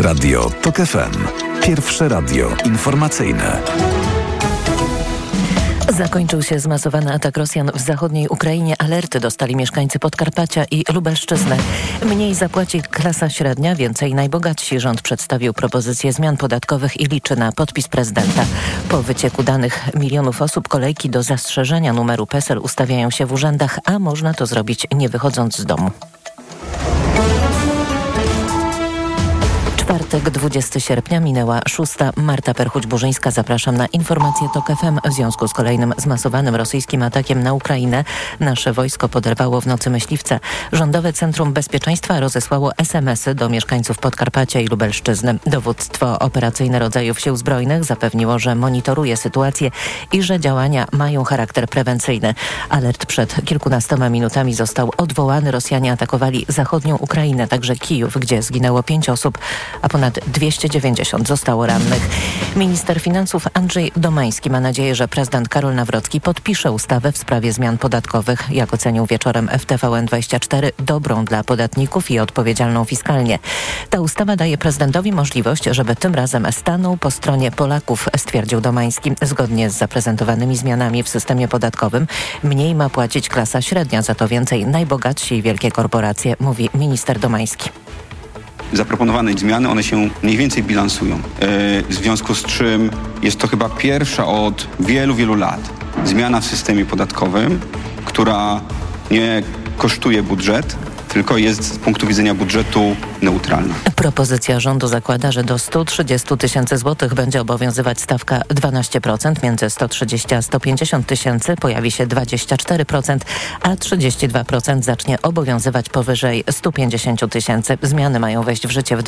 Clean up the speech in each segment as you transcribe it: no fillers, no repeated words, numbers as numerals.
Radio TOK FM. Pierwsze radio informacyjne. Zakończył się zmasowany atak Rosjan w zachodniej Ukrainie. Alerty dostali mieszkańcy Podkarpacia i Lubelszczyzny. Mniej zapłaci klasa średnia, więcej najbogatsi. Rząd przedstawił propozycję zmian podatkowych i liczy na podpis prezydenta. Po wycieku danych milionów osób kolejki do zastrzeżenia numeru PESEL ustawiają się w urzędach, a można to zrobić nie wychodząc z domu. Czwartek, 20 sierpnia, minęła 6. Marta Perchuć-Burzyńska. Zapraszam na informacje TOK FM. W związku z kolejnym zmasowanym rosyjskim atakiem na Ukrainę nasze wojsko poderwało w nocy myśliwce. Rządowe Centrum Bezpieczeństwa rozesłało SMS-y do mieszkańców Podkarpacia i Lubelszczyzny. Dowództwo operacyjne rodzajów Sił Zbrojnych zapewniło, że monitoruje sytuację i że działania mają charakter prewencyjny. Alert przed kilkunastoma minutami został odwołany. Rosjanie atakowali zachodnią Ukrainę, także Kijów, gdzie zginęło 5 osób, a ponad 290 zostało rannych. Minister finansów Andrzej Domański ma nadzieję, że prezydent Karol Nawrocki podpisze ustawę w sprawie zmian podatkowych. Jak ocenił wieczorem w TVN24, dobrą dla podatników i odpowiedzialną fiskalnie. Ta ustawa daje prezydentowi możliwość, żeby tym razem stanął po stronie Polaków, stwierdził Domański. Zgodnie z zaprezentowanymi zmianami w systemie podatkowym mniej ma płacić klasa średnia, za to więcej najbogatsi i wielkie korporacje, mówi minister Domański. Zaproponowane zmiany, one się mniej więcej bilansują. W związku z czym jest to chyba pierwsza od wielu, wielu lat zmiana w systemie podatkowym, która nie kosztuje budżet, tylko jest z punktu widzenia budżetu neutralna. Propozycja rządu zakłada, że do 130 tysięcy złotych będzie obowiązywać stawka 12%, między 130 a 150 tysięcy pojawi się 24%, a 32% zacznie obowiązywać powyżej 150 tysięcy. Zmiany mają wejść w życie w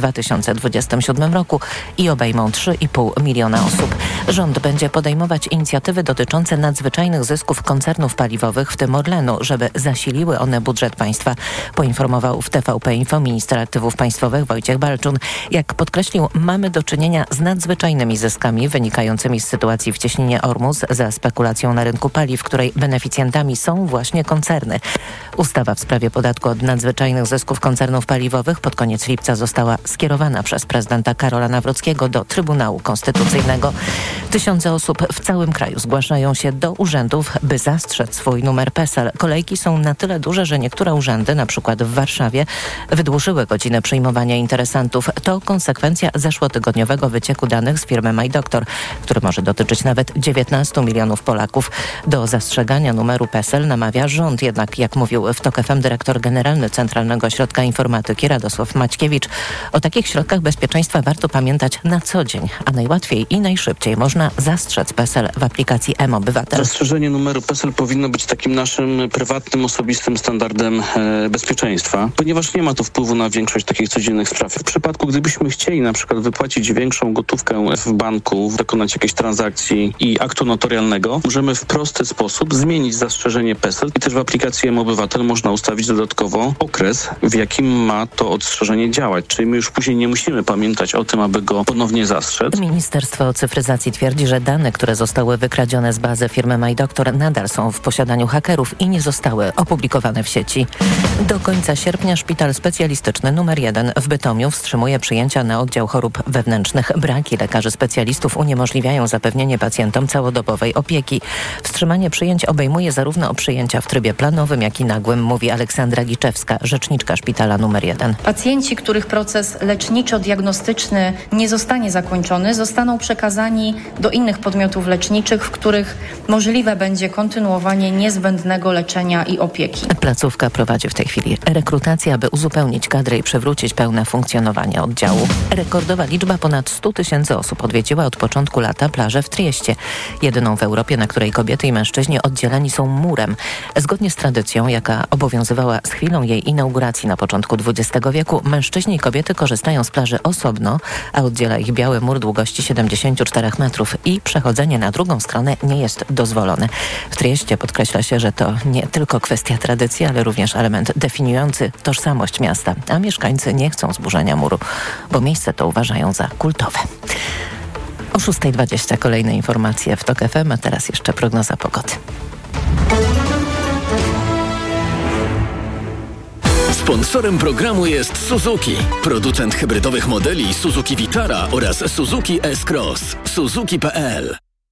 2027 roku i obejmą 3,5 miliona osób. Rząd będzie podejmować inicjatywy dotyczące nadzwyczajnych zysków koncernów paliwowych, w tym Orlenu, żeby zasiliły one budżet państwa. Poinformował w TVP Info minister aktywów państwowych Wojciech Balczun. Jak podkreślił, mamy do czynienia z nadzwyczajnymi zyskami wynikającymi z sytuacji w cieśninie Ormus za spekulacją na rynku paliw, której beneficjentami są właśnie koncerny. Ustawa w sprawie podatku od nadzwyczajnych zysków koncernów paliwowych pod koniec lipca została skierowana przez prezydenta Karola Nawrockiego do Trybunału Konstytucyjnego. Tysiące osób w całym kraju zgłaszają się do urzędów, by zastrzec swój numer PESEL. Kolejki są na tyle duże, że niektóre urzędy, na przykład w Warszawie, wydłużyły godzinę przyjmowania interesantów. To konsekwencja zeszłotygodniowego wycieku danych z firmy MyDoktor, który może dotyczyć nawet 19 milionów Polaków. Do zastrzegania numeru PESEL namawia rząd. Jednak, jak mówił w TOK FM dyrektor generalny Centralnego Ośrodka Informatyki Radosław Maćkiewicz, o takich środkach bezpieczeństwa warto pamiętać na co dzień, a najłatwiej i najszybciej można zastrzec PESEL w aplikacji mObywatel. Zastrzeżenie numeru PESEL powinno być takim naszym prywatnym, osobistym standardem bezpieczeństwa, ponieważ nie ma to wpływu na większość takich codziennych spraw. W przypadku, gdybyśmy chcieli na przykład wypłacić większą gotówkę w banku, dokonać jakiejś transakcji i aktu notarialnego, możemy w prosty sposób zmienić zastrzeżenie PESEL i też w aplikacji mObywatel można ustawić dodatkowo okres, w jakim ma to odstrzeżenie działać. Czyli my już później nie musimy pamiętać o tym, aby go ponownie zastrzec. Ministerstwo Cyfryzacji twierdzi, że dane, które zostały wykradzione z bazy firmy MyDoktor, nadal są w posiadaniu hakerów i nie zostały opublikowane w sieci. Do końca sierpnia szpital specjalistyczny nr 1 w Bytomiu wstrzymuje przyjęcia na oddział chorób wewnętrznych. Braki lekarzy specjalistów uniemożliwiają zapewnienie pacjentom całodobowej opieki. Wstrzymanie przyjęć obejmuje zarówno przyjęcia w trybie planowym, jak i nagłym, mówi Aleksandra Giczewska, rzeczniczka szpitala nr 1. Pacjenci, których proces leczniczo-diagnostyczny nie zostanie zakończony, zostaną przekazani do innych podmiotów leczniczych, w których możliwe będzie kontynuowanie niezbędnego leczenia i opieki. Placówka prowadzi w tej chwili rekrutację, aby uzupełnić kadrę i przywrócić pełne funkcjonowanie oddziału. Rekordowa liczba ponad 100 tysięcy osób odwiedziła od początku lata plażę w Trieście. Jedyną w Europie, na której kobiety i mężczyźni oddzieleni są murem. Zgodnie z tradycją, jaka obowiązywała z chwilą jej inauguracji na początku XX wieku, mężczyźni i kobiety korzystają z plaży osobno, a oddziela ich biały mur długości 74 metrów i przechodzenie na drugą stronę nie jest dozwolone. W Trieście podkreśla się, że to nie tylko kwestia tradycji, ale również element definiujący tożsamość miasta, a mieszkańcy nie chcą zburzenia muru, bo miejsce to uważają za kultowe. O 6:20 kolejne informacje w TOK FM, a teraz jeszcze prognoza pogody. Sponsorem programu jest Suzuki, producent hybrydowych modeli Suzuki Vitara oraz Suzuki S-Cross. Suzuki.pl.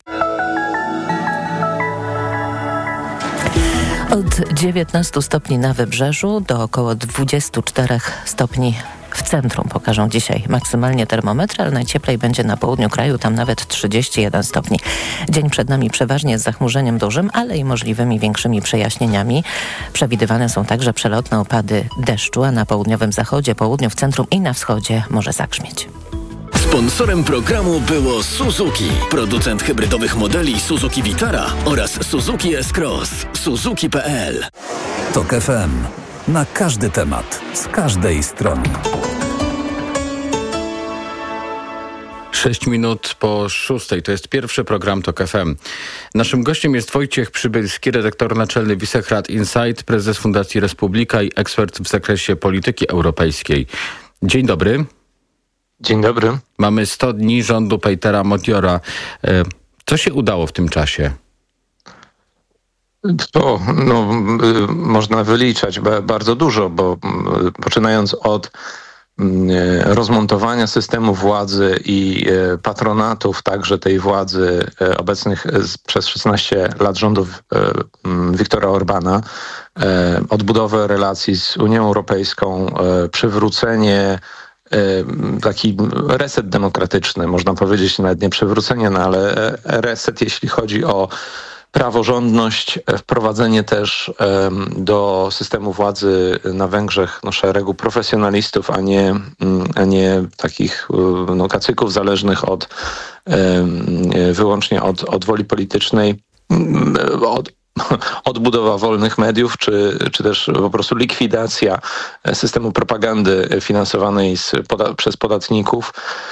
Od 19 stopni na wybrzeżu do około 24 stopni w centrum pokażą dzisiaj maksymalnie termometry, ale najcieplej będzie na południu kraju, tam nawet 31 stopni. Dzień przed nami przeważnie z zachmurzeniem dużym, ale i możliwymi większymi przejaśnieniami. Przewidywane są także przelotne opady deszczu, a na południowym zachodzie, południu, w centrum i na wschodzie może zagrzmieć. Sponsorem programu było Suzuki, producent hybrydowych modeli Suzuki Vitara oraz Suzuki S-Cross. Suzuki.pl. TOK FM. Na każdy temat, z każdej strony. 6 minut po 6. To jest pierwszy program TOK FM. Naszym gościem jest Wojciech Przybylski, redaktor naczelny Wyszehrad Insight, prezes Fundacji Republika i ekspert w zakresie polityki europejskiej. Dzień dobry. Dzień dobry. Mamy 100 dni rządu Petera Mothiora. Co się udało w tym czasie? Można wyliczać bardzo dużo, bo poczynając od rozmontowania systemu władzy i patronatów, także tej władzy obecnych przez 16 lat rządów Viktora Orbana, odbudowę relacji z Unią Europejską, przywrócenie, taki reset demokratyczny, można powiedzieć, nawet nie przywrócenie, ale reset, jeśli chodzi o praworządność, wprowadzenie też do systemu władzy na Węgrzech szeregu profesjonalistów, a nie takich kacyków zależnych wyłącznie od woli politycznej, odbudowa wolnych mediów, czy też po prostu likwidacja systemu propagandy finansowanej przez podatników.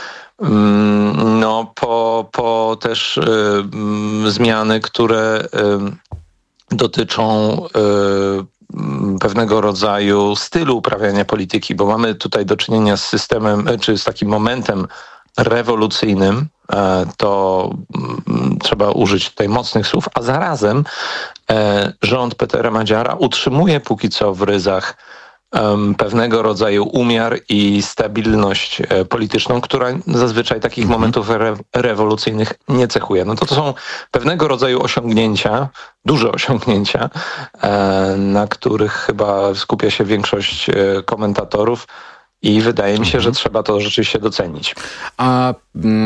Po też zmiany, które dotyczą pewnego rodzaju stylu uprawiania polityki, bo mamy tutaj do czynienia z systemem, czy z takim momentem rewolucyjnym, to trzeba użyć tutaj mocnych słów, a zarazem rząd Petera Madziara utrzymuje póki co w ryzach pewnego rodzaju umiar i stabilność polityczną, która zazwyczaj takich momentów rewolucyjnych nie cechuje. To są pewnego rodzaju osiągnięcia, duże osiągnięcia, na których chyba skupia się większość komentatorów i wydaje mi się, że trzeba to rzeczywiście docenić. A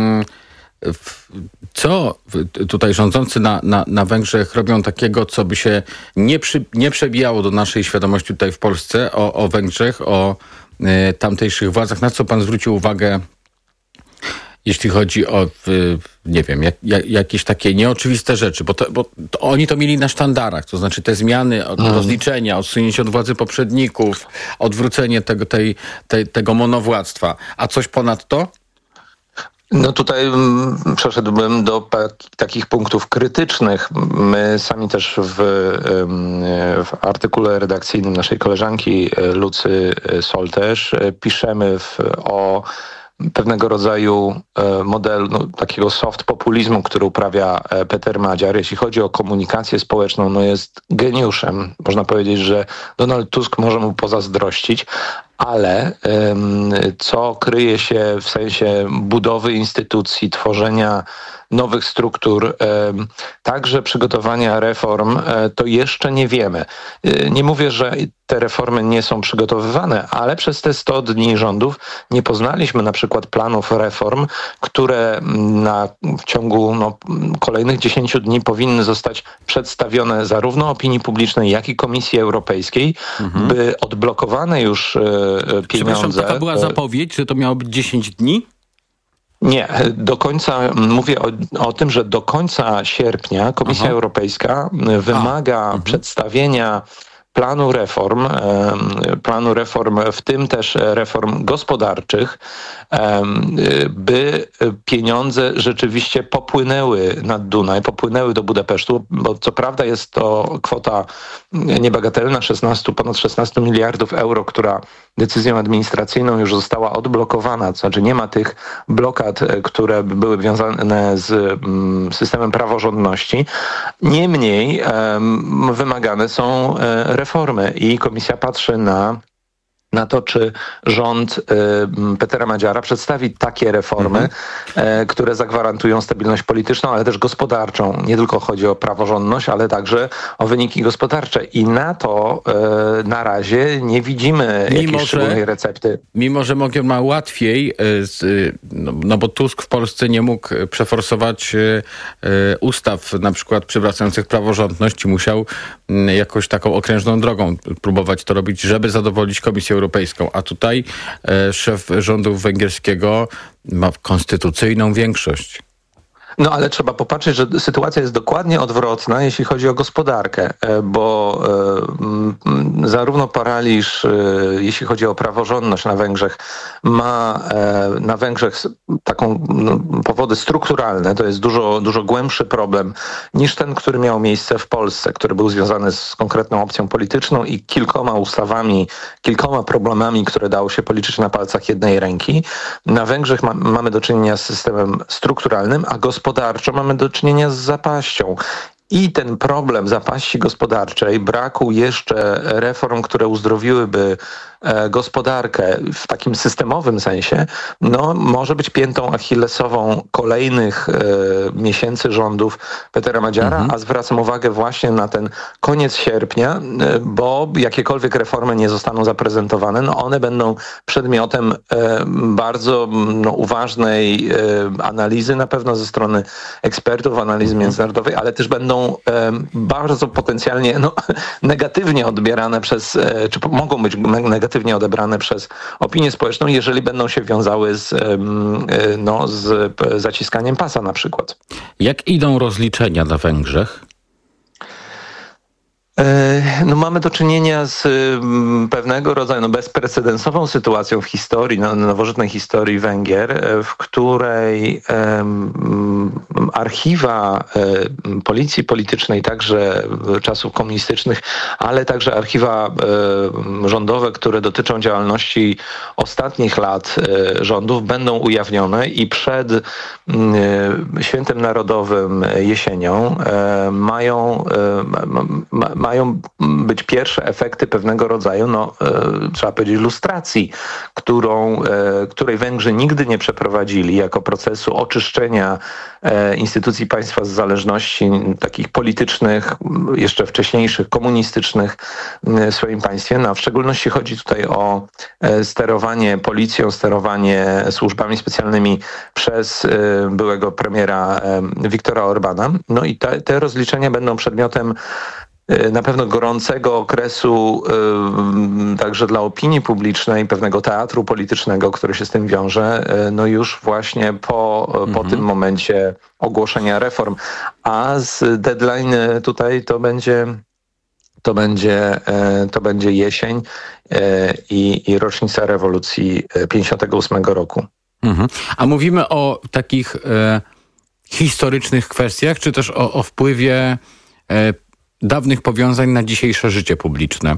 co tutaj rządzący na Węgrzech robią takiego, co by się nie przebijało do naszej świadomości tutaj w Polsce o Węgrzech, o tamtejszych władzach? Na co pan zwrócił uwagę, jeśli chodzi o, nie wiem, jakieś takie nieoczywiste rzeczy? Bo oni to mieli na sztandarach, to znaczy te zmiany, rozliczenia, odsunięcie od władzy poprzedników, odwrócenie tego monowładztwa. A coś ponad to? Tutaj przeszedłbym do takich punktów krytycznych. My sami też w artykule redakcyjnym naszej koleżanki Lucy Soltesz piszemy o pewnego rodzaju modelu takiego soft populizmu, który uprawia Peter Madziar. Jeśli chodzi o komunikację społeczną, jest geniuszem. Można powiedzieć, że Donald Tusk może mu pozazdrościć, ale co kryje się w sensie budowy instytucji, tworzenia nowych struktur, także przygotowania reform, to jeszcze nie wiemy. Nie mówię, że te reformy nie są przygotowywane, ale przez te 100 dni rządów nie poznaliśmy na przykład planów reform, które w ciągu kolejnych 10 dni powinny zostać przedstawione zarówno opinii publicznej, jak i Komisji Europejskiej, by odblokowane już pieniądze... Taka była zapowiedź, że to miało być 10 dni? Nie, do końca, mówię o tym, że do końca sierpnia Komisja Europejska wymaga przedstawienia planu reform, w tym też reform gospodarczych, by pieniądze rzeczywiście popłynęły nad Dunaj, popłynęły do Budapesztu, bo co prawda jest to kwota niebagatelna, ponad 16 miliardów euro, która decyzją administracyjną już została odblokowana, to znaczy nie ma tych blokad, które były wiązane z systemem praworządności. Niemniej wymagane są reformy i Komisja patrzy na na to, czy rząd Petera Madziara przedstawi takie reformy, które zagwarantują stabilność polityczną, ale też gospodarczą. Nie tylko chodzi o praworządność, ale także o wyniki gospodarcze. I na to na razie nie widzimy jakiejś szczególnej recepty. Mimo, że Mogier ma łatwiej, no bo Tusk w Polsce nie mógł przeforsować ustaw, na przykład przywracających praworządność, musiał jakoś taką okrężną drogą próbować to robić, żeby zadowolić Komisję Europejską. A tutaj szef rządu węgierskiego ma konstytucyjną większość. No ale trzeba popatrzeć, że sytuacja jest dokładnie odwrotna, jeśli chodzi o gospodarkę, bo zarówno paraliż, jeśli chodzi o praworządność na Węgrzech, ma na Węgrzech taką powody strukturalne, to jest dużo głębszy problem niż ten, który miał miejsce w Polsce, który był związany z konkretną opcją polityczną i kilkoma ustawami, kilkoma problemami, które dało się policzyć na palcach jednej ręki. Na Węgrzech mamy do czynienia z systemem strukturalnym, a gospodarczo mamy do czynienia z zapaścią. I ten problem zapaści gospodarczej, braku jeszcze reform, które uzdrowiłyby gospodarkę w takim systemowym sensie, no może być piętą achillesową kolejnych miesięcy rządów Petera Madziara, a zwracam uwagę właśnie na ten koniec sierpnia, bo jakiekolwiek reformy nie zostaną zaprezentowane, no one będą przedmiotem bardzo uważnej analizy, na pewno ze strony ekspertów, analizy międzynarodowej, ale też będą bardzo potencjalnie negatywnie odbierane czy mogą być negatywnie odebrane przez opinię społeczną, jeżeli będą się wiązały z zaciskaniem pasa na przykład. Jak idą rozliczenia na Węgrzech? No mamy do czynienia z pewnego rodzaju bezprecedensową sytuacją w historii, nowożytnej historii Węgier, w której archiwa policji politycznej, także czasów komunistycznych, ale także archiwa rządowe, które dotyczą działalności ostatnich lat rządów, będą ujawnione i przed Świętem Narodowym jesienią mają być pierwsze efekty pewnego rodzaju, trzeba powiedzieć, lustracji, której Węgrzy nigdy nie przeprowadzili jako procesu oczyszczenia instytucji państwa z zależności takich politycznych, jeszcze wcześniejszych, komunistycznych w swoim państwie. No, w szczególności chodzi tutaj o sterowanie policją, sterowanie służbami specjalnymi przez byłego premiera Viktora Orbana. No i te rozliczenia będą przedmiotem na pewno gorącego okresu także dla opinii publicznej, pewnego teatru politycznego, który się z tym wiąże, no już właśnie po tym momencie ogłoszenia reform. A z deadline tutaj to będzie jesień i rocznica rewolucji 58 roku. A mówimy o takich historycznych kwestiach, czy też o wpływie dawnych powiązań na dzisiejsze życie publiczne?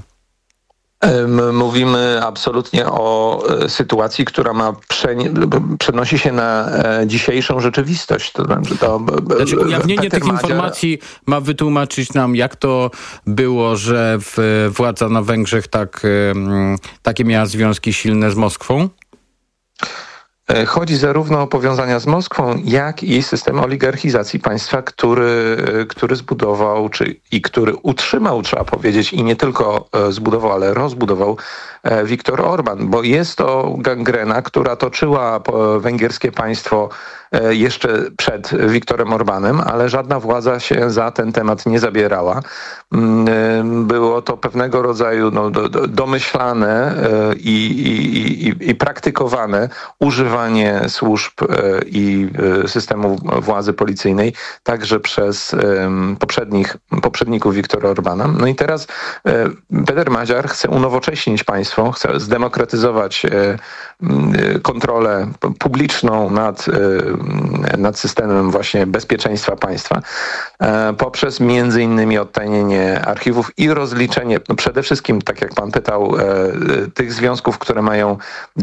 Mówimy absolutnie o sytuacji, która przenosi się na dzisiejszą rzeczywistość. Znaczy ujawnienie tych informacji ma wytłumaczyć nam, jak to było, że władza na Węgrzech takie miała związki silne z Moskwą? Chodzi zarówno o powiązania z Moskwą, jak i system oligarchizacji państwa, który zbudował i który utrzymał, trzeba powiedzieć, i nie tylko zbudował, ale rozbudował Viktor Orban, bo jest to gangrena, która toczyła węgierskie państwo jeszcze przed Viktorem Orbanem, ale żadna władza się za ten temat nie zabierała. Było to pewnego rodzaju domyślane i praktykowane używanie służb i systemu władzy policyjnej także przez poprzedników Viktora Orbana. No i teraz Peter Madziar chce unowocześnić państwo, chce zdemokratyzować kontrolę publiczną nad systemem właśnie bezpieczeństwa państwa poprzez między innymi odtajnienie archiwów i rozliczenie, przede wszystkim, tak jak pan pytał, tych związków, które mają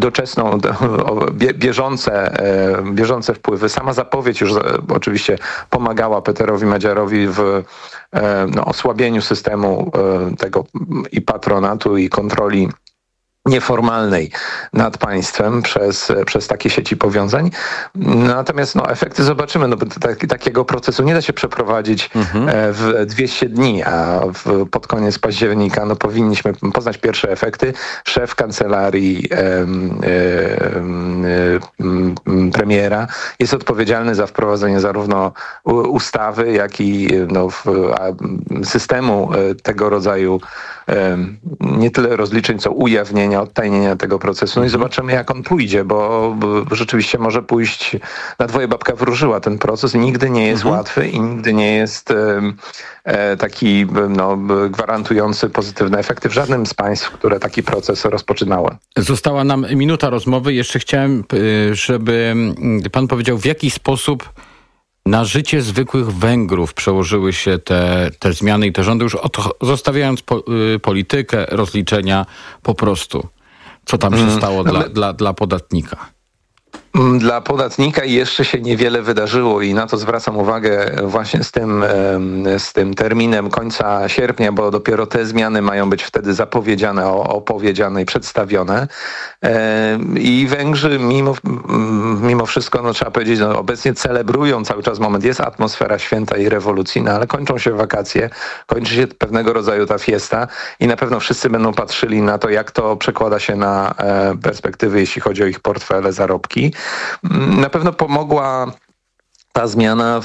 bieżące wpływy. Sama zapowiedź już oczywiście pomagała Peterowi Madziarowi w osłabieniu systemu tego i patronatu, i kontroli nieformalnej nad państwem przez takie sieci powiązań. Natomiast efekty zobaczymy, bo takiego procesu nie da się przeprowadzić w 200 dni, a pod koniec października powinniśmy poznać pierwsze efekty. Szef kancelarii premiera jest odpowiedzialny za wprowadzenie zarówno ustawy, jak i systemu tego rodzaju nie tyle rozliczeń, co ujawnienia, odtajnienia tego procesu. No i zobaczymy, jak on pójdzie, bo rzeczywiście może pójść na dwoje babka wróżyła. Ten proces nigdy nie jest łatwy i nigdy nie jest taki gwarantujący pozytywne efekty w żadnym z państw, które taki proces rozpoczynały. Została nam minuta rozmowy. Jeszcze chciałem, żeby pan powiedział, w jaki sposób na życie zwykłych Węgrów przełożyły się te zmiany i te rządy, już zostawiając politykę, rozliczenia, po prostu. Co tam się stało dla podatnika? Dla podatnika jeszcze się niewiele wydarzyło i na to zwracam uwagę właśnie z tym terminem końca sierpnia, bo dopiero te zmiany mają być wtedy zapowiedziane, opowiedziane i przedstawione. I Węgrzy mimo wszystko, trzeba powiedzieć, obecnie celebrują cały czas moment. Jest atmosfera święta i rewolucyjna, ale kończą się wakacje, kończy się pewnego rodzaju ta fiesta i na pewno wszyscy będą patrzyli na to, jak to przekłada się na perspektywy, jeśli chodzi o ich portfele, zarobki. Na pewno pomogła ta zmiana,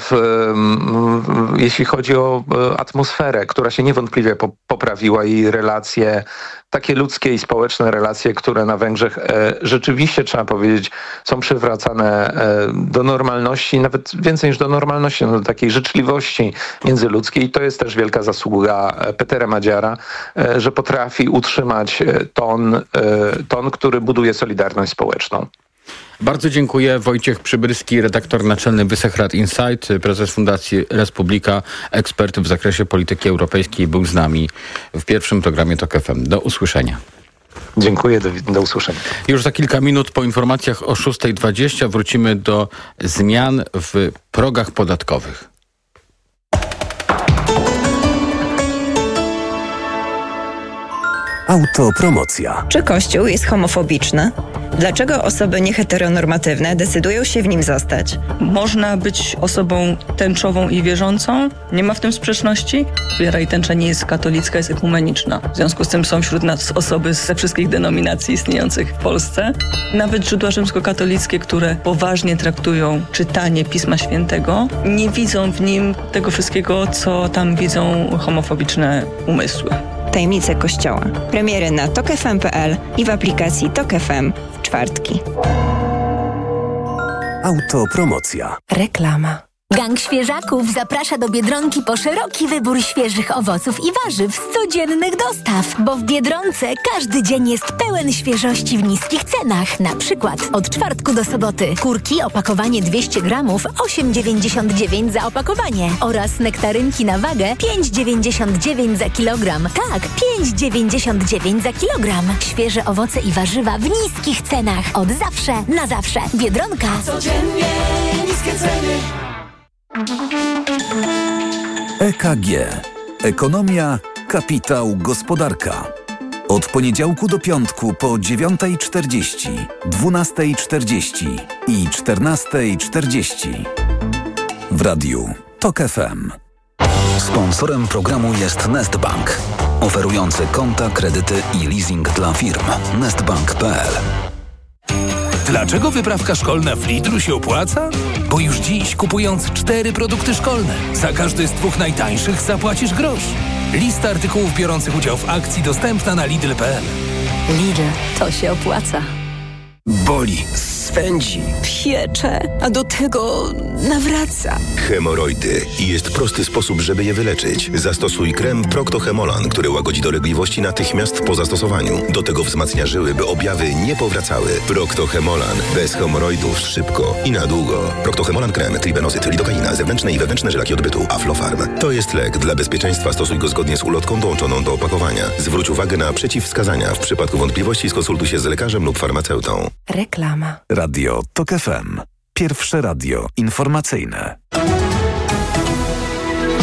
jeśli chodzi o atmosferę, która się niewątpliwie poprawiła i relacje, takie ludzkie i społeczne relacje, które na Węgrzech rzeczywiście, trzeba powiedzieć, są przywracane do normalności, nawet więcej niż do normalności, do takiej życzliwości międzyludzkiej. I to jest też wielka zasługa Petera Madziara, że potrafi utrzymać ton, który buduje solidarność społeczną. Bardzo dziękuję. Wojciech Przybylski, redaktor naczelny Wyszehrad Insight, prezes Fundacji Republika, ekspert w zakresie polityki europejskiej, był z nami w pierwszym programie TOK FM. Do usłyszenia. Dziękuję, do usłyszenia. Już za kilka minut po informacjach o 6:20 wrócimy do zmian w progach podatkowych. Autopromocja. Czy Kościół jest homofobiczny? Dlaczego osoby nieheteronormatywne decydują się w nim zostać? Można być osobą tęczową i wierzącą. Nie ma w tym sprzeczności. Wiara i tęcza nie jest katolicka, jest ekumeniczna. W związku z tym są wśród nas osoby ze wszystkich denominacji istniejących w Polsce. Nawet źródła rzymskokatolickie, które poważnie traktują czytanie Pisma Świętego, nie widzą w nim tego wszystkiego, co tam widzą homofobiczne umysły. Tajemnice Kościoła. Premiery na tokfm.pl i w aplikacji Tok FM w czwartki. Autopromocja. Reklama. Gang Świeżaków zaprasza do Biedronki po szeroki wybór świeżych owoców i warzyw z codziennych dostaw, bo w Biedronce każdy dzień jest pełen świeżości w niskich cenach. Na przykład od czwartku do soboty kurki opakowanie 200 gramów 8,99 za opakowanie oraz nektarynki na wagę 5,99 za kilogram. Tak, 5,99 za kilogram. Świeże owoce i warzywa w niskich cenach. Od zawsze na zawsze. Biedronka. Codziennie niskie ceny. EKG. Ekonomia, kapitał, gospodarka. Od poniedziałku do piątku po 9:40, 12:40 i 14:40. W radiu TOK FM. Sponsorem programu jest Nestbank, oferujący konta, kredyty i leasing dla firm. Nestbank.pl. Dlaczego wyprawka szkolna w Lidlu się opłaca? Bo już dziś, kupując 4 produkty szkolne, za każdy z 2 najtańszych zapłacisz grosz. Lista artykułów biorących udział w akcji dostępna na Lidl.pl. Lidl, to się opłaca. Boli, swędzi, Piecze, a do tego nawraca. hemoroidy. I jest prosty sposób, żeby je wyleczyć. Zastosuj krem Procto-Hemolan, który łagodzi dolegliwości natychmiast po zastosowaniu. Do tego wzmacnia żyły, by objawy nie powracały. Procto-Hemolan. Bez hemoroidów szybko i na długo. Procto-Hemolan krem, tribenozyt, lidokaina, zewnętrzne i wewnętrzne żylaki odbytu, Aflofarm. To jest lek. Dla bezpieczeństwa stosuj go zgodnie z ulotką dołączoną do opakowania. Zwróć uwagę na przeciwwskazania. W przypadku wątpliwości skonsultuj się z lekarzem lub farmaceutą. Reklama. Radio TOK FM. Pierwsze radio informacyjne.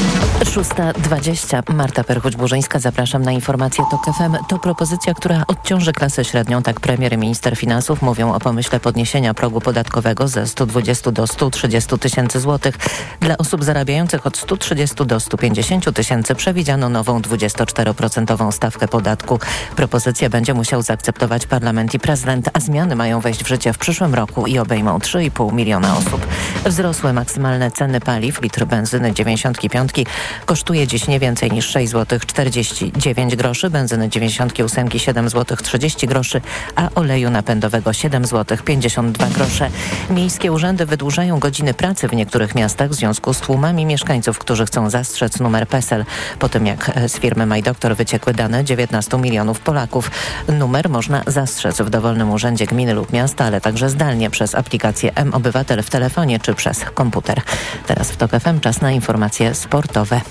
6:20. Marta Perchuć-Burzyńska, zapraszam na informację TOK FM. To propozycja, która odciąży klasę średnią. Tak premier i minister finansów mówią o pomyśle podniesienia progu podatkowego ze 120 do 130 tysięcy złotych. Dla osób zarabiających od 130 do 150 tysięcy przewidziano nową 24% stawkę podatku. Propozycję będzie musiał zaakceptować parlament i prezydent, a zmiany mają wejść w życie w przyszłym roku i obejmą 3,5 miliona osób. Wzrosły maksymalne ceny paliw. Litr benzyny 95 kosztuje dziś nie więcej niż 6 zł 49 groszy, benzyny 98 7 zł 30 groszy, a oleju napędowego 7 zł 52 grosze. Miejskie urzędy wydłużają godziny pracy w niektórych miastach w związku z tłumami mieszkańców, którzy chcą zastrzec numer PESEL. Po tym jak z firmy MyDoktor wyciekły dane 19 milionów Polaków. Numer można zastrzec w dowolnym urzędzie gminy lub miasta, ale także zdalnie przez aplikację mObywatel w telefonie czy przez komputer. Teraz w TOK FM czas na informacje sportowe.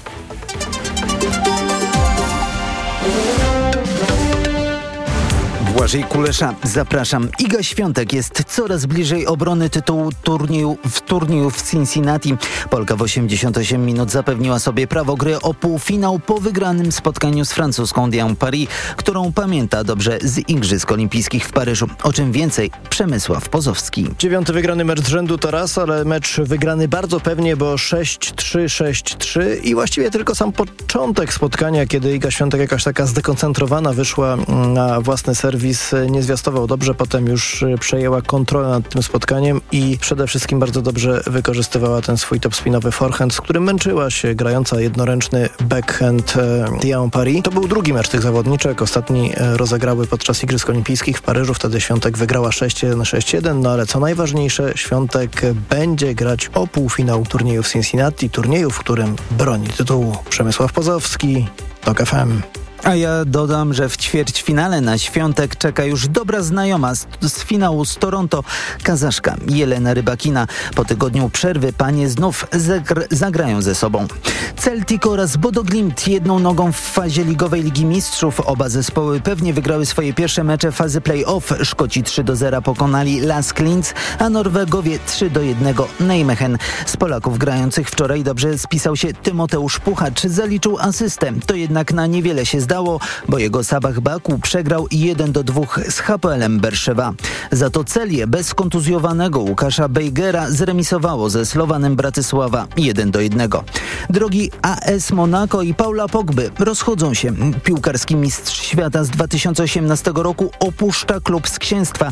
Błażej Kulesza, zapraszam. Iga Świątek jest coraz bliżej obrony tytułu turnieju w Cincinnati. Polka w 88 minut zapewniła sobie prawo gry o półfinał po wygranym spotkaniu z francuską Diane Paris, którą pamięta dobrze z Igrzysk Olimpijskich w Paryżu. O czym więcej Przemysław Pozowski. 9. wygrany mecz z rzędu to raz, ale mecz wygrany bardzo pewnie, bo 6-3, 6-3 i właściwie tylko sam początek spotkania, kiedy Iga Świątek jakaś taka zdekoncentrowana wyszła na własny serwis, nie zwiastował dobrze, potem już przejęła kontrolę nad tym spotkaniem i przede wszystkim bardzo dobrze wykorzystywała ten swój topspinowy forehand, z którym męczyła się grająca jednoręczny backhand Diane Paris. To był drugi mecz tych zawodniczek, ostatni rozegrały podczas Igrzysk Olimpijskich w Paryżu, wtedy Świątek wygrała 6-1, 6-1, no ale co najważniejsze, Świątek będzie grać o półfinał turnieju w Cincinnati, turnieju, w którym broni tytułu Przemysław Pozowski, TOK FM. A ja dodam, że w ćwierćfinale na Świątek czeka już dobra znajoma z finału z Toronto, Kazaszka Jelena Rybakina. Po tygodniu przerwy panie znów zagrają ze sobą. Celtic oraz Bodo Glimt jedną nogą w fazie ligowej Ligi Mistrzów. Oba zespoły pewnie wygrały swoje pierwsze mecze fazy play-off. Szkoci 3-0 pokonali Lask Linz, a Norwegowie 3-1 Nijmegen. Z Polaków grających wczoraj dobrze spisał się Tymoteusz Puchacz. Zaliczył asystę. To jednak na niewiele się zdało, bo jego Sabah Baku przegrał 1-2 z HPL-em Berszewa. Za to Celię bez kontuzjowanego Łukasza Bejgera zremisowało ze Slowanem Bratysława 1-1. Drogi AS Monaco i Paula Pogby rozchodzą się. Piłkarski mistrz świata z 2018 roku opuszcza klub z Księstwa.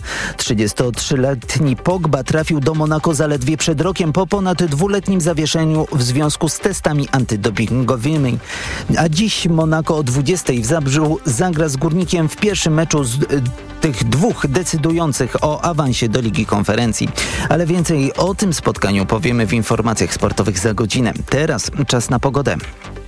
33-letni Pogba trafił do Monaco zaledwie przed rokiem po ponad dwuletnim zawieszeniu w związku z testami antydopingowymi. A dziś Monaco o 20 w Zabrzu zagra z Górnikiem w pierwszym meczu z tych dwóch decydujących o awansie do Ligi Konferencji. Ale więcej o tym spotkaniu powiemy w informacjach sportowych za godzinę. Teraz czas na pogodę.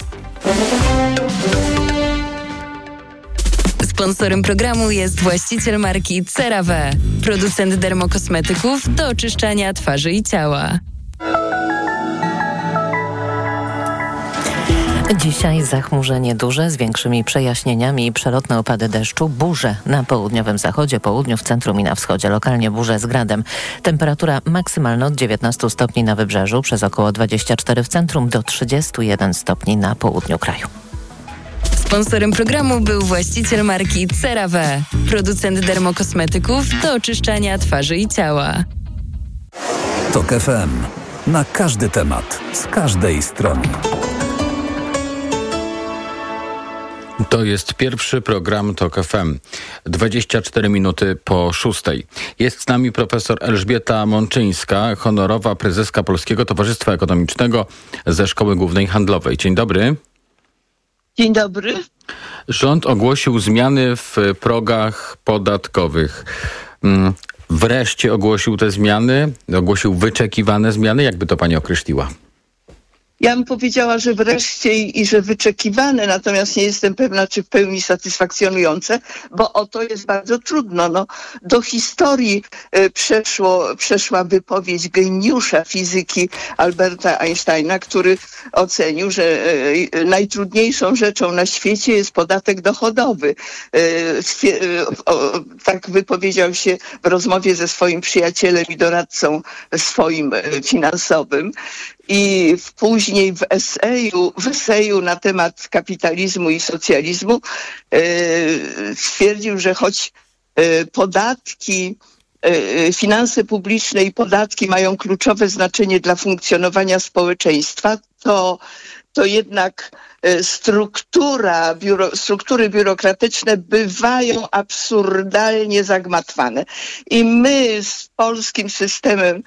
Sponsorem programu jest właściciel marki CeraVe, producent dermokosmetyków do oczyszczania twarzy i ciała. Dzisiaj zachmurzenie duże z większymi przejaśnieniami i przelotne opady deszczu, burze na południowym zachodzie, południu, w centrum i na wschodzie, lokalnie burze z gradem. Temperatura maksymalna od 19 stopni na wybrzeżu, przez około 24 w centrum, do 31 stopni na południu kraju. Sponsorem programu był właściciel marki CeraVe, producent dermokosmetyków do oczyszczania twarzy i ciała. TOK FM. Na każdy temat, z każdej strony. To jest pierwszy program TOK FM. 24 minuty po 6. Jest z nami profesor Elżbieta Mączyńska, honorowa prezeska Polskiego Towarzystwa Ekonomicznego ze Szkoły Głównej Handlowej. Dzień dobry. Dzień dobry. Rząd ogłosił zmiany w progach podatkowych. Wreszcie ogłosił te zmiany, ogłosił wyczekiwane zmiany. Jakby to pani określiła? Ja bym powiedziała, że wreszcie i że wyczekiwane, natomiast nie jestem pewna, czy w pełni satysfakcjonujące, bo o to jest bardzo trudno. No, do historii przeszła wypowiedź geniusza fizyki Alberta Einsteina, który ocenił, że najtrudniejszą rzeczą na świecie jest podatek dochodowy. Tak wypowiedział się w rozmowie ze swoim przyjacielem i doradcą swoim finansowym. i później w eseju na temat kapitalizmu i socjalizmu stwierdził, że choć podatki, finanse publiczne i podatki mają kluczowe znaczenie dla funkcjonowania społeczeństwa, to jednak struktury biurokratyczne bywają absurdalnie zagmatwane. I my z polskim systemem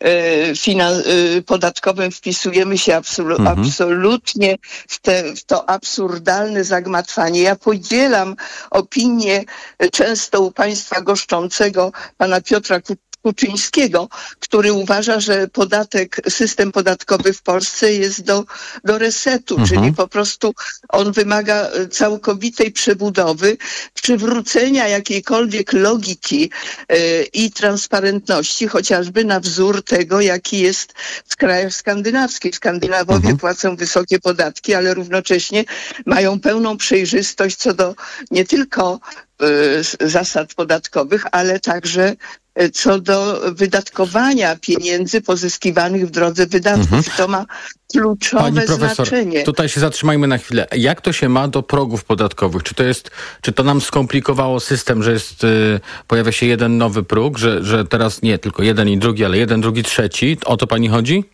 podatkowym wpisujemy się absolutnie w to absurdalne zagmatwanie. Ja podzielam opinię często u państwa goszczącego, pana Piotra Kuczyńskiego, który uważa, że system podatkowy w Polsce jest do resetu, czyli po prostu on wymaga całkowitej przebudowy, przywrócenia jakiejkolwiek logiki i transparentności, chociażby na wzór tego, jaki jest w krajach skandynawskich. Skandynawowie płacą wysokie podatki, ale równocześnie mają pełną przejrzystość co do nie tylko zasad podatkowych, ale także co do wydatkowania pieniędzy pozyskiwanych w drodze wydatków. To ma kluczowe Pani profesor, znaczenie. Tutaj się zatrzymajmy na chwilę. Jak to się ma do progów podatkowych? Czy to nam skomplikowało system, że pojawia się jeden nowy próg, że teraz nie tylko jeden i drugi, ale jeden, drugi, trzeci? O to pani chodzi?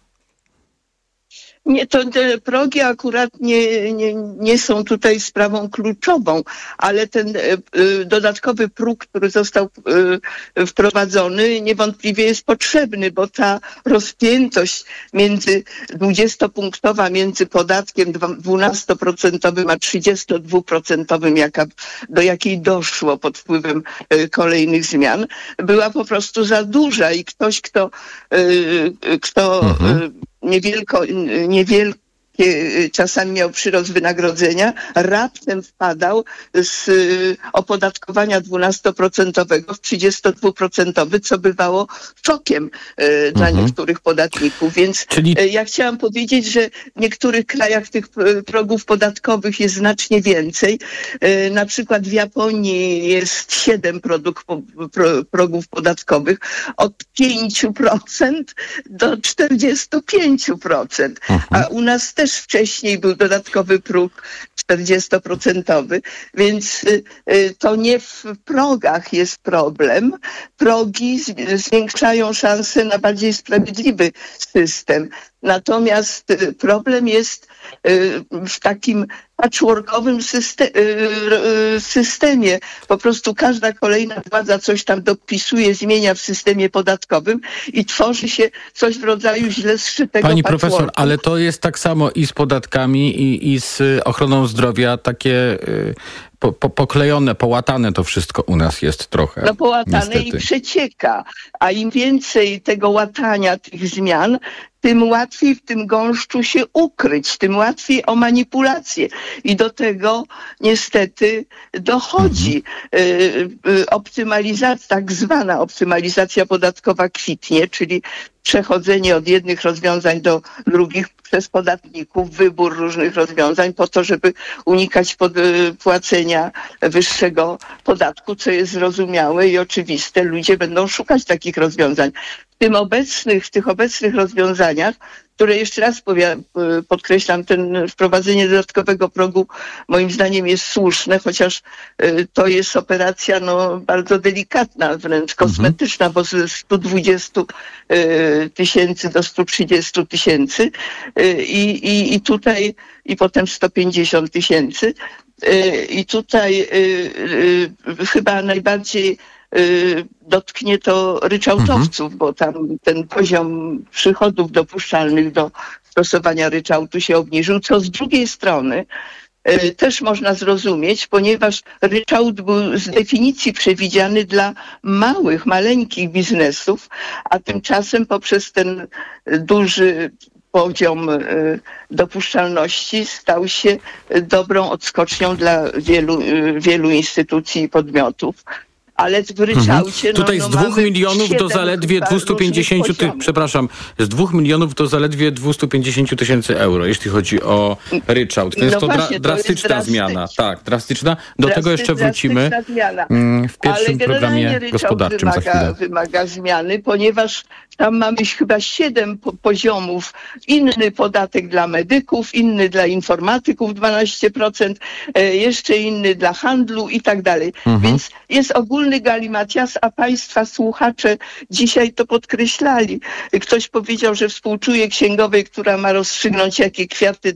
Nie, te progi akurat nie są tutaj sprawą kluczową, ale ten dodatkowy próg, który został wprowadzony, niewątpliwie jest potrzebny, bo ta rozpiętość 20-punktowa między podatkiem 12% a 32%, do jakiej doszło pod wpływem kolejnych zmian, była po prostu za duża i ktoś, kto niewielkie czasami miał przyrost wynagrodzenia, raptem wpadał z opodatkowania 12% w 32%, co bywało szokiem dla niektórych podatników. Więc ja chciałam powiedzieć, że w niektórych krajach tych progów podatkowych jest znacznie więcej. Na przykład w Japonii jest 7 progów podatkowych, od 5% do 45%, a u nas też wcześniej był dodatkowy próg 40%, więc to nie w progach jest problem. Progi zwiększają szanse na bardziej sprawiedliwy system. Natomiast problem jest w takim patchworkowym systemie. Po prostu każda kolejna władza coś tam dopisuje, zmienia w systemie podatkowym i tworzy się coś w rodzaju źle zszytego Pani patchworku. profesor, ale to jest tak samo i z podatkami, i z ochroną zdrowia, takie poklejone, połatane to wszystko u nas jest trochę. No połatane niestety. I przecieka, a im więcej tego łatania tych zmian, tym łatwiej w tym gąszczu się ukryć, tym łatwiej o manipulację. I do tego niestety dochodzi. Tak zwana optymalizacja podatkowa kwitnie, czyli przechodzenie od jednych rozwiązań do drugich przez podatników, wybór różnych rozwiązań po to, żeby unikać płacenia wyższego podatku, co jest zrozumiałe i oczywiste. Ludzie będą szukać takich rozwiązań. W tych obecnych rozwiązaniach, które jeszcze raz podkreślam, wprowadzenie dodatkowego progu moim zdaniem jest słuszne, chociaż to jest operacja bardzo delikatna, wręcz kosmetyczna, bo ze 120 tysięcy do 130 tysięcy i tutaj i potem 150 tysięcy. I tutaj chyba najbardziej dotknie to ryczałtowców, bo tam ten poziom przychodów dopuszczalnych do stosowania ryczałtu się obniżył, co z drugiej strony też można zrozumieć, ponieważ ryczałt był z definicji przewidziany dla maleńkich biznesów, a tymczasem poprzez ten duży poziom dopuszczalności stał się dobrą odskocznią dla wielu instytucji i podmiotów. ale w ryczałcie... Tutaj z 2 milionów do zaledwie 250 przepraszam, z 2 milionów do zaledwie 250 000 euro, jeśli chodzi o ryczałt. Więc to drastyczna zmiana. Tak, drastyczna. Do tego jeszcze wrócimy w pierwszym programie gospodarczym za chwilę. Wymaga zmiany, ponieważ tam mamy chyba 7 poziomów. Inny podatek dla medyków, inny dla informatyków 12%, jeszcze inny dla handlu i tak dalej. Więc jest ogólny galimatias, a państwa słuchacze dzisiaj to podkreślali. Ktoś powiedział, że współczuje księgowej, która ma rozstrzygnąć, jakie kwiaty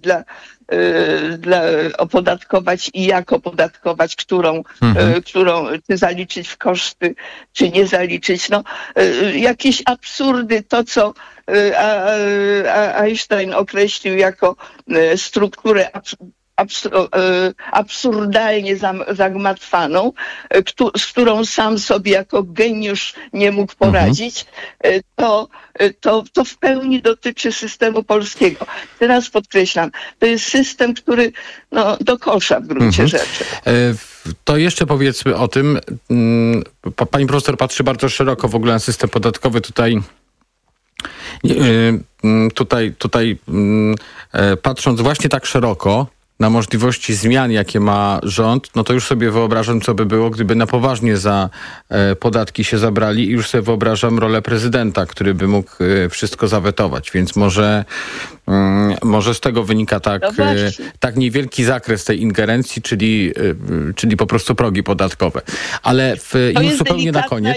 opodatkować i jak opodatkować, którą czy zaliczyć w koszty, czy nie zaliczyć. No, jakieś absurdy, to co Einstein określił jako strukturę absurdalnie zagmatwaną, z którą sam sobie jako geniusz nie mógł poradzić, to w pełni dotyczy systemu polskiego. Teraz podkreślam, to jest system, który do kosza w gruncie rzeczy. To jeszcze powiedzmy o tym. Pani profesor patrzy bardzo szeroko w ogóle na system podatkowy. Tutaj patrząc właśnie tak szeroko na możliwości zmian, jakie ma rząd, no to już sobie wyobrażam, co by było, gdyby na poważnie za podatki się zabrali i już sobie wyobrażam rolę prezydenta, który by mógł wszystko zawetować, więc może z tego wynika tak niewielki zakres tej ingerencji, czyli po prostu progi podatkowe. Ale już zupełnie na koniec.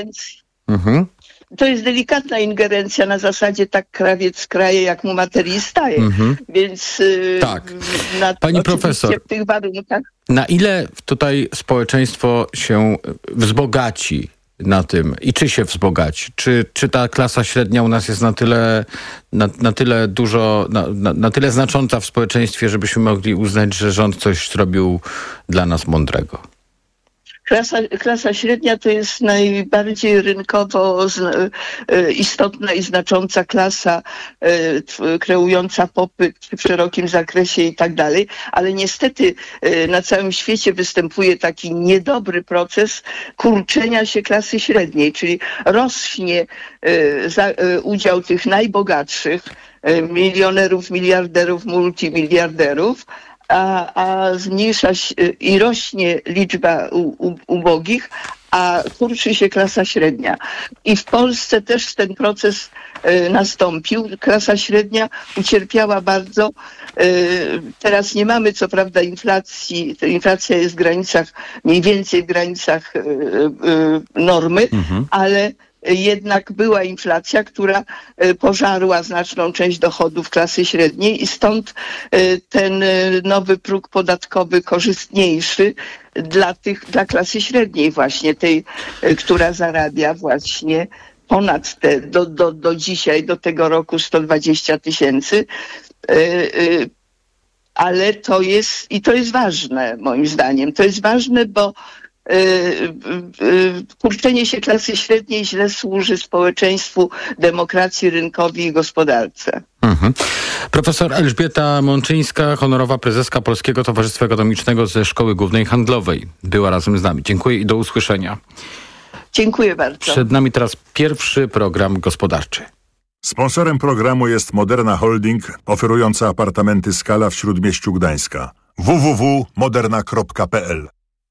To jest delikatna ingerencja na zasadzie tak krawiec kraje, jak mu materii staje. Więc Pani profesor, w tych warunkach... Na ile tutaj społeczeństwo się wzbogaci na tym i czy się wzbogaci? Czy ta klasa średnia u nas jest na tyle dużo, na tyle znacząca w społeczeństwie, żebyśmy mogli uznać, że rząd coś zrobił dla nas mądrego? Klasa średnia to jest najbardziej rynkowo istotna i znacząca klasa, kreująca popyt w szerokim zakresie i tak dalej, ale niestety na całym świecie występuje taki niedobry proces kurczenia się klasy średniej, czyli rośnie udział tych najbogatszych, milionerów, miliarderów, multimiliarderów, a zmniejsza się i rośnie liczba ubogich, a kurczy się klasa średnia. I w Polsce też ten proces nastąpił. Klasa średnia ucierpiała bardzo. Teraz nie mamy co prawda inflacji. Inflacja jest w granicach, mniej więcej w granicach normy, ale jednak była inflacja, która pożarła znaczną część dochodów klasy średniej i stąd ten nowy próg podatkowy korzystniejszy dla klasy średniej właśnie, tej, która zarabia właśnie ponad do dzisiaj, do tego roku 120 000. Ale to jest ważne moim zdaniem. To jest ważne, bo kurczenie się klasy średniej źle służy społeczeństwu, demokracji, rynkowi i gospodarce. Profesor Elżbieta Mączyńska, honorowa prezeska Polskiego Towarzystwa Ekonomicznego ze Szkoły Głównej Handlowej, była razem z nami. Dziękuję i do usłyszenia. Dziękuję bardzo. Przed nami teraz pierwszy program gospodarczy. Sponsorem programu jest Moderna Holding, oferująca apartamenty Skala w Śródmieściu Gdańska. www.moderna.pl.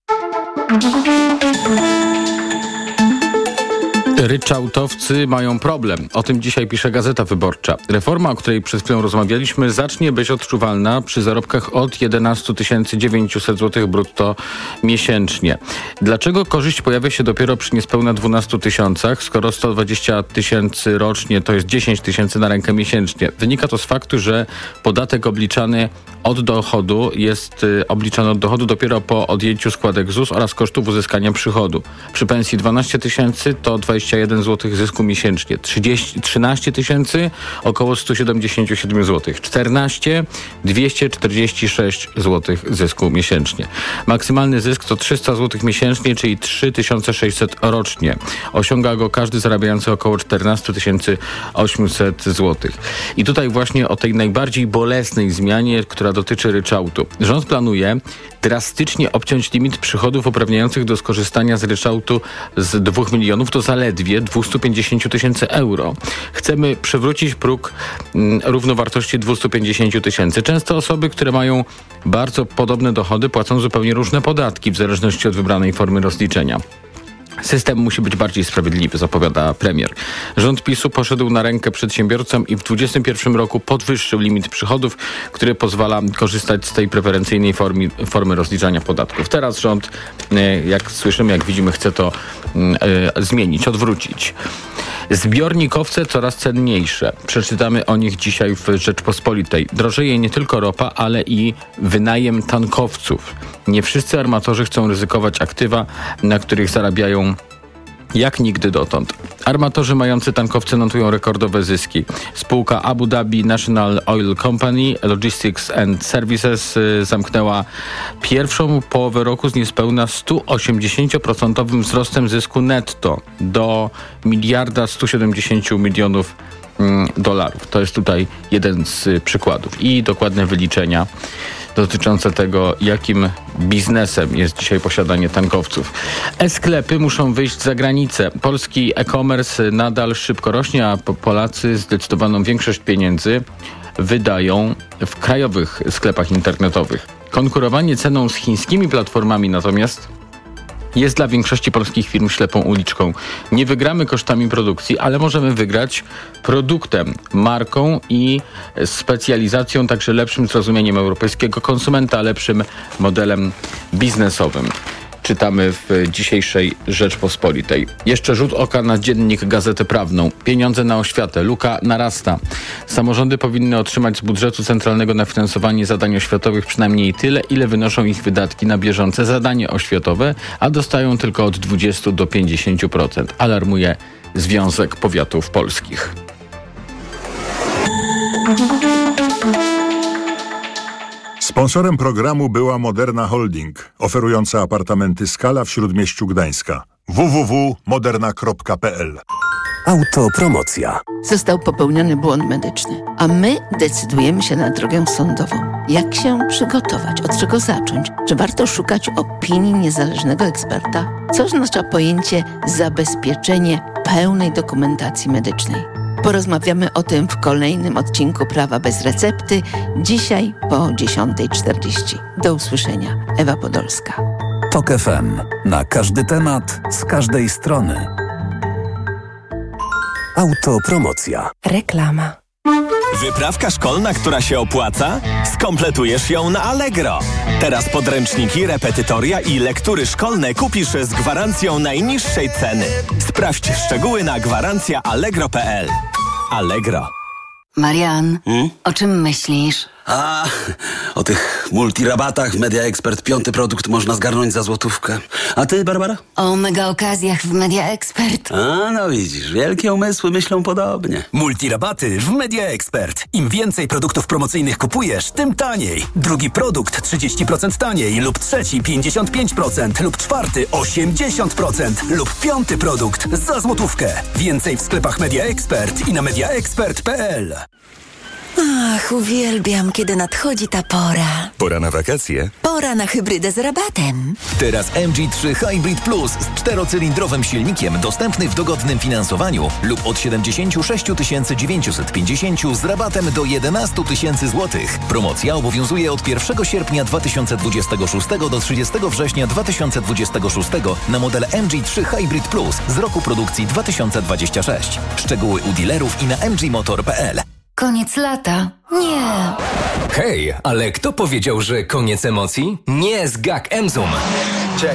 Ryczałtowcy mają problem. O tym dzisiaj pisze Gazeta Wyborcza. Reforma, o której przed chwilą rozmawialiśmy, zacznie być odczuwalna przy zarobkach od 11 900 zł brutto miesięcznie. Dlaczego korzyść pojawia się dopiero przy niespełna 12 000, skoro 120 000 rocznie to jest 10 000 na rękę miesięcznie? Wynika to z faktu, że podatek obliczany od dochodu jest obliczany od dochodu dopiero po odjęciu składek ZUS oraz kosztów uzyskania przychodu. Przy pensji 12 000 to 21 421 zł zysku miesięcznie. 13 tysięcy około 177 zł. 14 246 zł zysku miesięcznie. Maksymalny zysk to 300 zł miesięcznie, czyli 3600 rocznie. Osiąga go każdy zarabiający około 14 800 zł. I tutaj właśnie o tej najbardziej bolesnej zmianie, która dotyczy ryczałtu. Rząd planuje drastycznie obciąć limit przychodów uprawniających do skorzystania z ryczałtu z 2 milionów do zaledwie 250 tysięcy euro. Chcemy przywrócić próg równowartości 250 tysięcy. Często osoby, które mają bardzo podobne dochody, płacą zupełnie różne podatki w zależności od wybranej formy rozliczenia. System musi być bardziej sprawiedliwy, zapowiada premier. Rząd PiS-u poszedł na rękę przedsiębiorcom i w 2021 roku podwyższył limit przychodów, który pozwala korzystać z tej preferencyjnej formy rozliczania podatków. Teraz rząd, jak słyszymy, jak widzimy, chce to zmienić, odwrócić. Zbiornikowce coraz cenniejsze. Przeczytamy o nich dzisiaj w Rzeczpospolitej. Drożeje nie tylko ropa, ale i wynajem tankowców. Nie wszyscy armatorzy chcą ryzykować aktywa, na których zarabiają jak nigdy dotąd. Armatorzy mający tankowce notują rekordowe zyski. Spółka Abu Dhabi National Oil Company Logistics and Services zamknęła pierwszą połowę roku z niespełna 180% wzrostem zysku netto do $1,170 milionów. To jest tutaj jeden z przykładów. I dokładne wyliczenia dotyczące tego, jakim biznesem jest dzisiaj posiadanie tankowców. E-sklepy muszą wyjść za granicę. Polski e-commerce nadal szybko rośnie, a Polacy zdecydowaną większość pieniędzy wydają w krajowych sklepach internetowych. Konkurowanie ceną z chińskimi platformami natomiast jest dla większości polskich firm ślepą uliczką. Nie wygramy kosztami produkcji, ale możemy wygrać produktem, marką i specjalizacją, także lepszym zrozumieniem europejskiego konsumenta, lepszym modelem biznesowym. Czytamy w dzisiejszej Rzeczpospolitej. Jeszcze rzut oka na dziennik Gazetę Prawną. Pieniądze na oświatę. Luka narasta. Samorządy powinny otrzymać z budżetu centralnego na finansowanie zadań oświatowych przynajmniej tyle, ile wynoszą ich wydatki na bieżące zadanie oświatowe, a dostają tylko od 20 do 50%. Alarmuje Związek Powiatów Polskich. Sponsorem programu była Moderna Holding, oferująca apartamenty Skala w Śródmieściu Gdańska. www.moderna.pl. Autopromocja. Został popełniony błąd medyczny, a my decydujemy się na drogę sądową. Jak się przygotować? Od czego zacząć? Czy warto szukać opinii niezależnego eksperta? Co oznacza pojęcie zabezpieczenie pełnej dokumentacji medycznej? Porozmawiamy o tym w kolejnym odcinku Prawa bez recepty, dzisiaj po 10:40. Do usłyszenia. Ewa Podolska. TOK FM. Na każdy temat, z każdej strony. Autopromocja. Reklama. Wyprawka szkolna, która się opłaca? Skompletujesz ją na Allegro. Teraz podręczniki, repetytoria i lektury szkolne kupisz z gwarancją najniższej ceny. Sprawdź szczegóły na gwarancja.allegro.pl. Allegro. Marian, o czym myślisz? O tych multirabatach w Media Expert. 5. produkt można zgarnąć za złotówkę. A ty, Barbara? O mega okazjach w Media Expert. No widzisz, wielkie umysły myślą podobnie. Multirabaty w Media Expert. Im więcej produktów promocyjnych kupujesz, tym taniej. Drugi produkt 30% taniej lub trzeci 55% lub czwarty 80% lub 5. produkt za złotówkę. Więcej w sklepach Media Expert i na mediaexpert.pl. Ach, uwielbiam, kiedy nadchodzi ta pora. Pora na wakacje? Pora na hybrydę z rabatem. Teraz MG3 Hybrid Plus z 4-cylindrowym silnikiem dostępny w dogodnym finansowaniu lub od 76 950 z rabatem do 11 000 złotych. Promocja obowiązuje od 1 sierpnia 2026 do 30 września 2026 na model MG3 Hybrid Plus z roku produkcji 2026. Szczegóły u dealerów i na mgmotor.pl. Koniec lata? Nie. Hej, ale kto powiedział, że koniec emocji? Nie z Gag Emzum.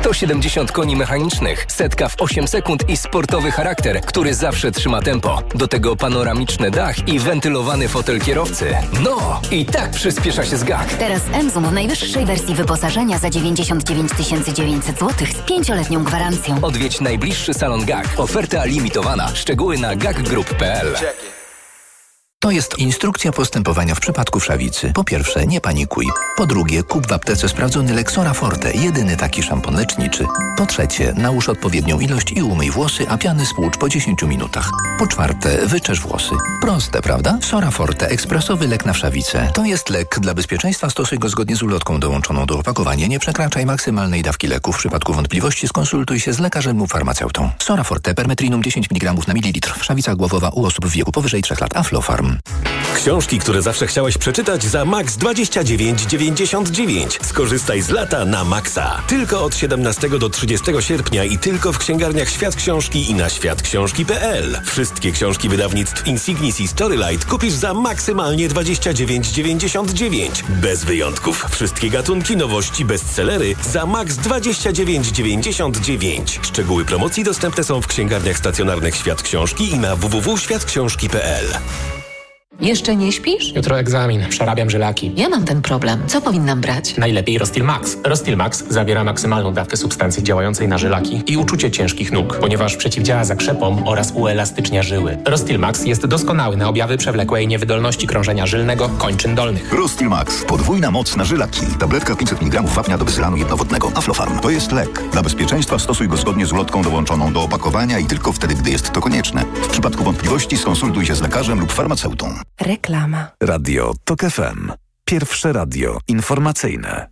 170 koni mechanicznych, setka w 8 sekund i sportowy charakter, który zawsze trzyma tempo. Do tego panoramiczny dach i wentylowany fotel kierowcy. No, i tak przyspiesza się z GAK. Teraz Enzum w najwyższej wersji wyposażenia za 99 900 zł z 5-letnią gwarancją. Odwiedź najbliższy salon GAK. Oferta limitowana. Szczegóły na gakgroup.pl. To jest instrukcja postępowania w przypadku wszawicy. Po pierwsze, nie panikuj. Po drugie, kup w aptece sprawdzony Lexora Forte, jedyny taki szampon leczniczy. Po trzecie, nałóż odpowiednią ilość i umyj włosy, a piany spłucz po 10 minutach. Po czwarte, wyczesz włosy. Proste, prawda? Sora Forte, ekspresowy lek na wszawicę. To jest lek. Dla bezpieczeństwa stosuj go zgodnie z ulotką dołączoną do opakowania. Nie przekraczaj maksymalnej dawki leku. W przypadku wątpliwości skonsultuj się z lekarzem lub farmaceutą. Sora Forte, permetrinum 10 mg na mililitr. Wszawica głowowa u osób w wieku powyżej 3 lat. Aflofarm. Książki, które zawsze chciałeś przeczytać za max 29,99. Skorzystaj z lata na maksa. Tylko od 17 do 30 sierpnia i tylko w księgarniach Świat Książki i na światksiążki.pl. Wszystkie książki wydawnictw Insignis i Storylight kupisz za maksymalnie 29,99. Bez wyjątków. Wszystkie gatunki, nowości, bestsellery za max 29,99. Szczegóły promocji dostępne są w księgarniach stacjonarnych Świat Książki i na www.światksiążki.pl. Jeszcze nie śpisz? Jutro egzamin. Przerabiam żylaki. Ja mam ten problem. Co powinnam brać? Najlepiej Rostil Max. Rostil Max zawiera maksymalną dawkę substancji działającej na żylaki i uczucie ciężkich nóg, ponieważ przeciwdziała zakrzepom oraz uelastycznia żyły. Rostil Max jest doskonały na objawy przewlekłej niewydolności krążenia żylnego kończyn dolnych. Rostil Max. Podwójna moc na żylaki. Tabletka 500 mg wapnia do bezylanu jednowodnego. Aflofarm. To jest lek. Dla bezpieczeństwa stosuj go zgodnie z ulotką dołączoną do opakowania i tylko wtedy, gdy jest to konieczne. W przypadku wątpliwości skonsultuj się z lekarzem lub farmaceutą. Reklama. Radio TOK FM. Pierwsze radio informacyjne.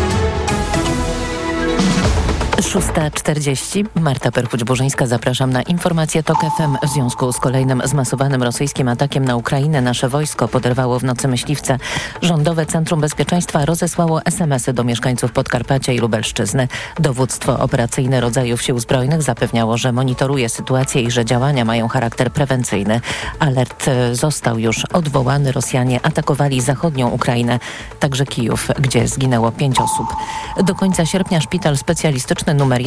6:40. Marta Perchuć-Burzyńska, zapraszam na informację TOK FM. W związku z kolejnym zmasowanym rosyjskim atakiem na Ukrainę nasze wojsko poderwało w nocy myśliwce. Rządowe Centrum Bezpieczeństwa rozesłało SMS-y do mieszkańców Podkarpacia i Lubelszczyzny. Dowództwo operacyjne rodzajów sił zbrojnych zapewniało, że monitoruje sytuację i że działania mają charakter prewencyjny. Alert został już odwołany. Rosjanie atakowali zachodnią Ukrainę, także Kijów, gdzie zginęło 5 osób. Do końca sierpnia szpital specjalistyczny numer